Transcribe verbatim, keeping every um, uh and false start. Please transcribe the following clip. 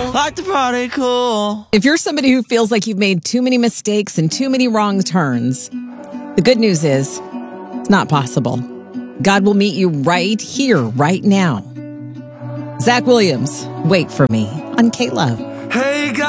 like the party cool. If you're somebody who feels like you've made too many mistakes and too many wrong turns, the good news is it's not possible. God will meet you right here, right now. Zach Williams, Wait for Me on K-Love. Hey, God.